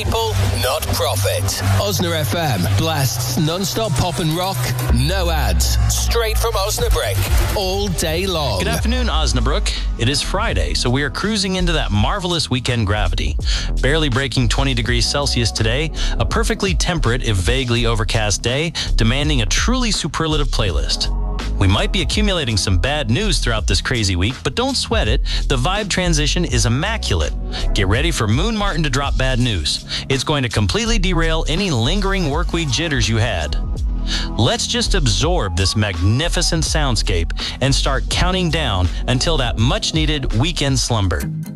people, not profit. Osna FM blasts non-stop pop and rock, no ads, straight from Osnabrück, all day long. Good afternoon, Osnabrück. It is Friday, so we are cruising into that marvelous weekend gravity. Barely breaking 20 degrees Celsius today, a perfectly temperate if vaguely overcast day, demanding a truly superlative playlist. We might be accumulating some bad news throughout this crazy week, but don't sweat it. The vibe transition is immaculate. Get ready for Moon Martin to drop bad news. It's going to completely derail any lingering workweek jitters you had. Let's just absorb this magnificent soundscape and start counting down until that much-needed weekend slumber.